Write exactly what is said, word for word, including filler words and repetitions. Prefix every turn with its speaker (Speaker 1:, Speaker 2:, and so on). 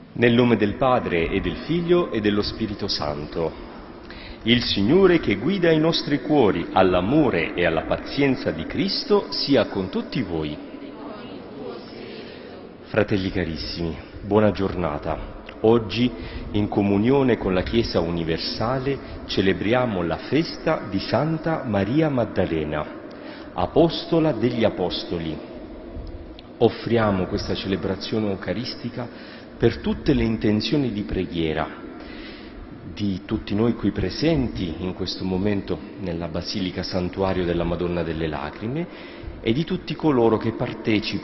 Speaker 1: Nel nome del Padre e del Figlio e dello Spirito Santo. Il Signore che guida i nostri cuori all'amore e alla pazienza di Cristo sia con tutti voi. Fratelli carissimi, buona giornata. Oggi, in comunione con la Chiesa universale, celebriamo la festa di Santa Maria Maddalena, Apostola degli Apostoli. Offriamo questa celebrazione eucaristica per tutte le intenzioni di preghiera di tutti noi qui presenti in questo momento nella Basilica Santuario della Madonna delle Lacrime e di tutti coloro che partecipano